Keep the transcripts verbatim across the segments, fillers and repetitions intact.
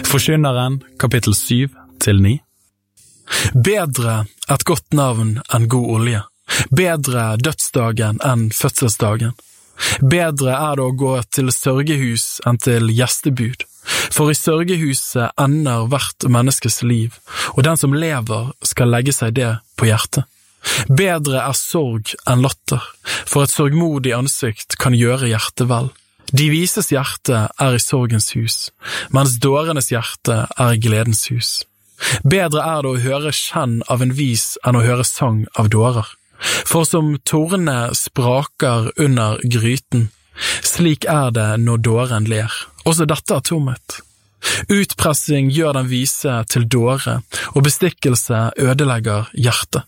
Forkynneren, kapittel syv til ni. Bedre et godt navn enn god olje. Bedre dødsdagen enn fødselsdagen. Bedre er det å gå til sørgehus enn til gjestebud. For i sørgehuset ender hvert menneskes liv, og den som lever skal legge seg det på hjertet. Bedre er sorg enn latter, for et sorgmodig ansikt kan gjøre hjertet vel. De vises hjerte er i sorgens hus, mens dårenes hjerte er i gledens hus. Bedre er det å høre kjenn av en vis enn å høre sang av dårer. For som tornene spraker under gryten, slik er det når dåren ler. Også dette er tomhet. Utpressing gjør den vise til dåre, og bestikkelse ødelegger hjertet.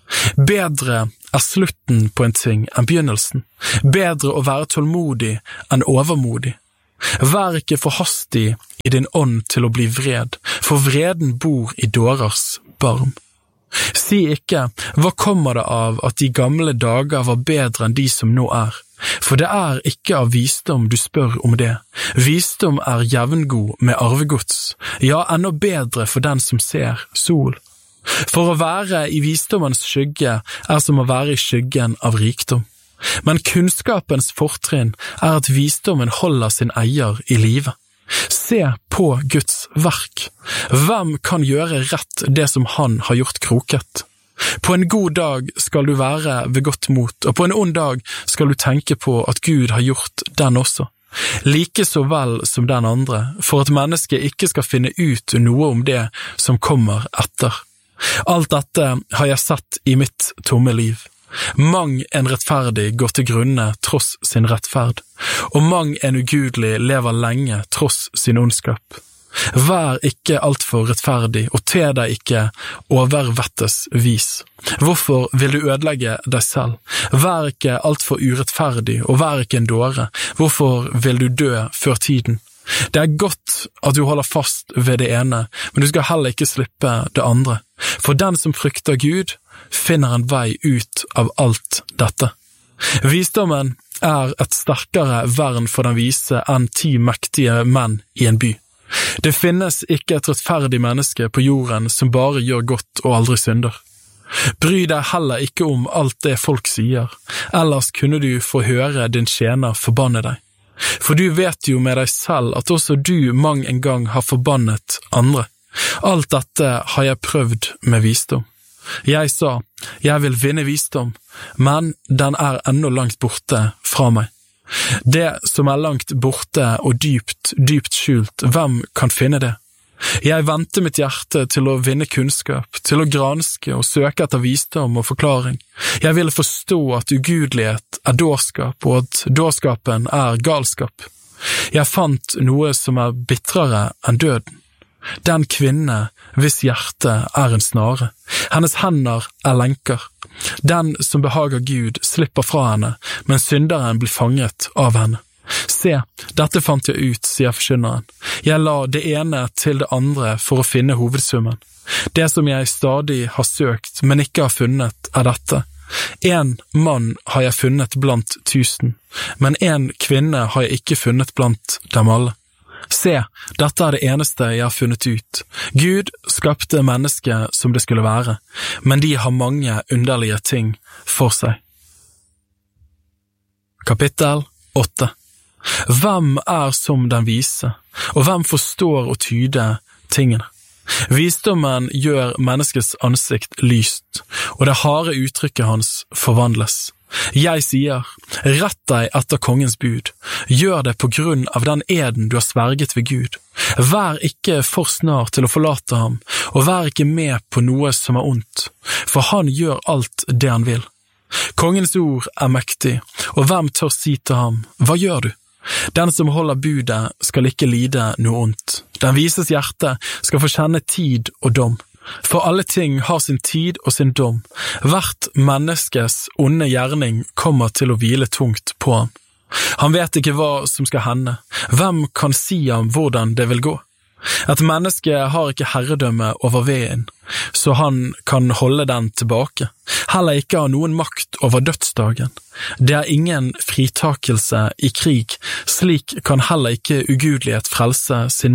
Bedre er slutten på en ting enn begynnelsen. Bedre å være tålmodig enn overmodig. Vær ikke for hastig i din ånd til å bli vred, for vreden bor i dårers barm. Si ikke, hva kommer det av at de gamle dager var bedre enn de som nå er? For det er ikke av visdom du spør om det. Visdom er jevngod med arvegods, ja, enda bedre for den som ser sol. For å være i visdommens skygge er som å være i skyggen av rikdom. Men kunnskapens fortrinn er at visdommen holder sin eier i live. Se på Guds verk. Hvem kan gjøre rett det som han har gjort kroket? På en god dag skal du være ved godt mot, og på en ond dag skal du tenke på at Gud har gjort den også. Like så vel som den andre, for at mennesket ikke skal finne ut noe om det som kommer etter. Alt dette har jeg sett i mitt tomme liv. Mang en rettferdig går til grunne tross sin rettferd, og mang en ugudelig lever lenge tross sin ondskap. Vær ikke alt for rettferdig, og te deg ikke overvettes vis. Hvorfor vil du ødelegge deg selv? Vær ikke alt for urettferdig, og vær ikke en dåre. Hvorfor vil du dø før tiden? Det er godt at du holder fast ved det ene, men du skal heller ikke slippe det andre. For den som frykter Gud, finner en vei ut av alt dette. Visdommen er et sterkere vern for den vise enn ti mektige menn i en by. Det finnes ikke et rettferdig menneske på jorden som bare gjør godt og aldri synder. Bry deg heller ikke om alt det folk sier, ellers kunne du få høre din tjener forbanne deg. For du vet jo med deg selv at også du mang en gang har forbannet andre. Alt dette har jeg prøvd med visdom. Jeg sa, jeg vil vinne visdom, men den er ennå langt borte fra meg. Det som er langt borte og dypt, dypt skjult, hvem kan finne det? Jeg vendte mitt hjerte til å vinne kunnskap, til å granske og søke etter visdom og forklaring. Jeg ville forstå at ugudelighet er dårskap, og at dårskapen er galskap. Jeg fant noe som er bitrere enn døden. Den kvinne hvis hjerte er en snare. Hennes hender er lenker. Den som behager Gud slipper fra henne, men synderen blir fanget av henne. Se, dette fant jeg ut, sier forkynneren. Jeg la det ene til det andre for å finne hovedsummen. Det som jeg stadig har søkt, men ikke har funnet, er dette. En mann har jeg funnet blant tusen, men en kvinne har jeg ikke funnet blant dem alle. Se, dette er det eneste jeg har funnet ut. Gud skapte mennesket som det skulle være, men de har mange underlige ting for seg. Kapittel åtte. Hvem er som den vise, og hvem forstår å tyde tingene? Visdommen gjør menneskets ansikt lyst, og det harde uttrykket hans forvandles. Jeg sier, rett deg etter kongens bud, gjør det på grunn av den eden du har sverget ved Gud. Vær ikke for snar til å forlate ham, og vær ikke med på noe som er ondt, for han gjør alt det han vil. Kongens ord er mektig, og hvem tør si til ham, hva gjør du? Den som holder budet skal ikke lide noe ondt. Den vises hjerte skal få kjenne tid og dom. For alle ting har sin tid og sin dom. Hvert menneskes onde gjerning kommer til å hvile tungt på ham. Han vet ikke hva som skal hende. Hvem kan si ham hvordan det vil gå? Et menneske har ikke herredømme over veden, så han kan holde den tilbake. Heller ikke har noen makt over dødsdagen. Det er ingen fritakelse i krig, slik kan heller ikke ugudelighet frelse sin mann.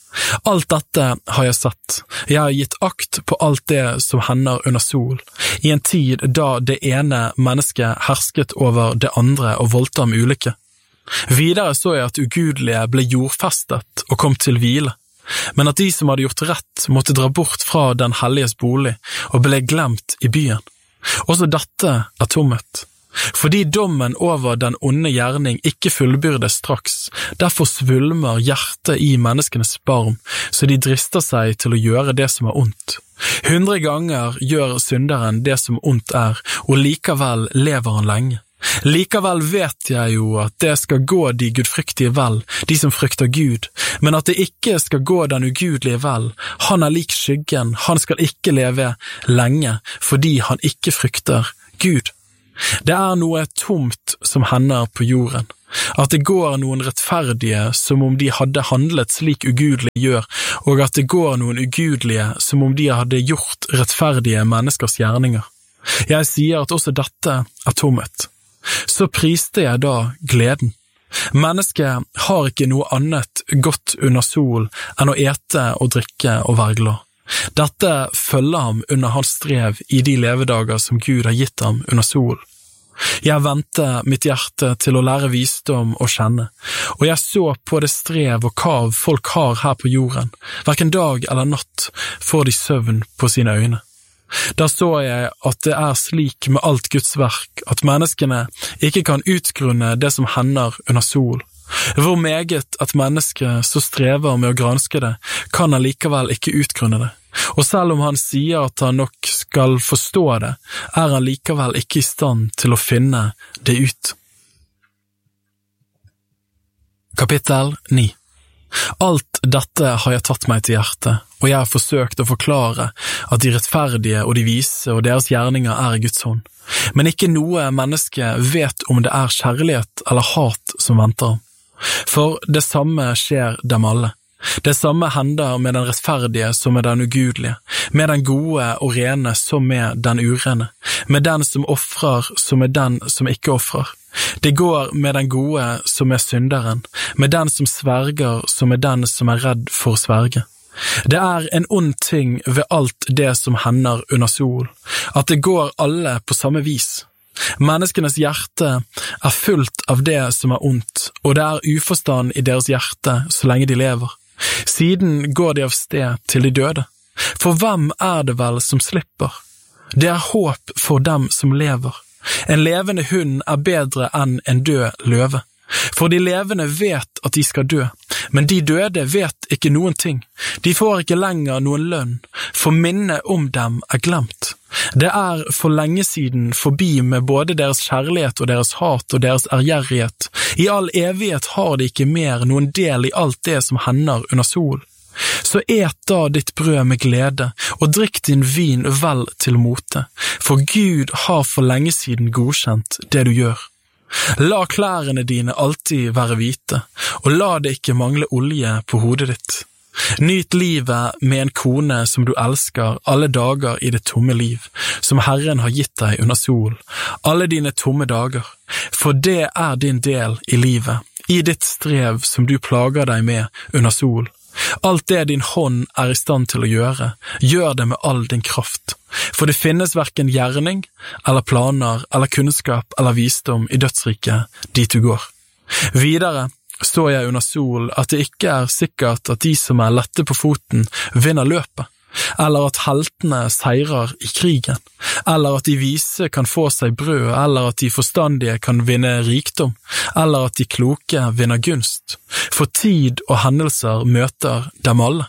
Alt dette har jeg sett. Jeg har gitt akt på alt det som hender under sol, i en tid da det ene mennesket hersket over det andre og voldte ham ulykke. Videre så jeg at ugudelige ble jordfestet og kom til hvile, men at de som hadde gjort rett måtte dra bort fra den helliges bolig og ble glemt i byen. Også dette er tomhet. Fordi dommen over den onde gjerning ikke fullbyrdes straks, derfor svulmer hjertet i menneskenes barm, så de drister seg til å gjøre det som er ondt. Hundre ganger gjør synderen det som ondt er, og likevel lever han lenge. Likevel vet jeg jo at det skal gå de gudfryktige vel, de som frykter Gud, men at det ikke skal gå den ugudelige vel. Han er lik skyggen, han skal ikke leve lenge, fordi han ikke frykter Gud. Det er noe tomt som hender på jorden, at det går noen rettferdige som om de hadde handlet slik ugudelige gjør, og at det går noen ugudelige som om de hadde gjort rettferdige menneskers gjerninger. Jeg sier at også dette er tomhet. Så priste jeg da gleden. Mennesket har ikke noe annet godt under sol enn å ete og drikke og være glad. Dette følger ham under hans strev i de levedager som Gud har gitt ham under sol. Jeg vendte mitt hjerte til å lære visdom og kjenne, og jeg så på det strev og kav folk har her på jorden. Hverken dag eller natt får de søvn på sine øyne. Da så jeg at det er slik med alt Guds verk, at menneskene ikke kan utgrunne det som hender under sol. Hvor meget at mennesket så strever med å granske det, kan han likevel ikke utgrunne det. Og selv om han sier at han nok skal forstå det, er han likevel ikke i stand til å finne det ut. Kapittel ni. Alt dette har jeg tatt meg til hjertet, og jeg har forsøkt å forklare at de rettferdige og de vise og deres gjerninger er i Guds hånd. Men ikke noe menneske vet om det er kjærlighet eller hat som venter ham. For det samme skjer dem alle. Det samme hender med den rettferdige som med den ugudelige, med den gode og rene som med den urene, med den som offrer som med den som ikke offrer. Det går med den gode som med synderen, med den som sverger som med den som er redd for å sverge. Det er en ond ting ved alt det som hender under sol, at det går alle på samme vis. Menneskenes hjerte er fullt av det som er ondt, og det er uforstand i deres hjerte så lenge de lever. Siden går de av sted til de døde. For hvem er det vel som slipper? Det er håp for dem som lever. En levende hund er bedre enn en død løve. For de levende vet at de skal dø, men de døde vet ikke noen ting. De får ikke lenger noen lønn, for minnet om dem er glemt. Det er for lenge siden forbi med både deres kjærlighet og deres hat og deres ærgjerrighet. I all evighet har de ikke mer noen del i alt det som hender under sol. Så et da ditt brød med glede, og drikk din vin vel til mote, for Gud har for lenge siden godkjent det du gjør. La klærne dine alltid være hvite, og la det ikke mangle olje på hodet ditt. Nyt livet med en kone som du elsker alle dager i det tomme liv, som Herren har gitt deg under sol, alle dine tomme dager, for det er din del i livet, i ditt strev som du plager deg med under sol. Alt det din hånd er i stand til å gjøre, gjør det med all din kraft. For det finnes hverken gjerning, eller planer, eller kunnskap, eller visdom i dødsriket dit du går. Videre så jeg under sol at det ikke er sikkert at de som er lette på foten vinner løpet, eller at heltene seirer i krigen, eller at de vise kan få seg brød, eller at de forstandige kan vinne rikdom, eller at de kloke vinner gunst. For tid og hendelser møter dem alle.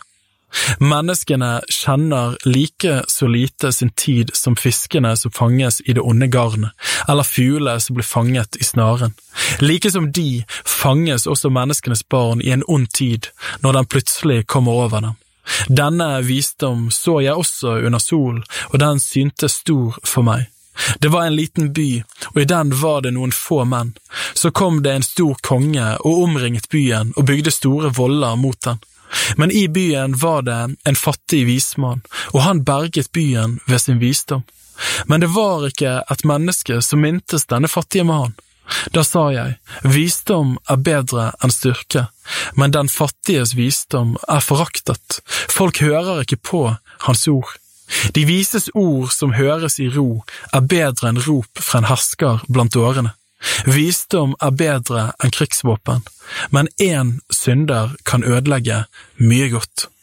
Menneskene kjenner like så lite sin tid som fiskene som fanges i det onde garnet, eller fugle som blir fanget i snaren. Like som de fanges også menneskenes barn i en ond tid, når den plutselig kommer over dem. Denne visdom så jeg også under sol, og den syntes stor for meg. Det var en liten by, og i den var det noen få menn. Så kom det en stor konge og omringet byen og bygde store voller mot den. Men i byen var det en fattig vismann, og han berget byen ved sin visdom. Men det var ikke et menneske som mintes denne fattige mann. Da sa jeg, visdom er bedre enn styrke, men den fattiges visdom er foraktet. Folk hører ikke på hans ord. De vises ord som høres i ro er bedre enn rop fra en hersker blant årene. Visdom er bedre enn krigsvåpen, men en synder kan ødelegge mye godt.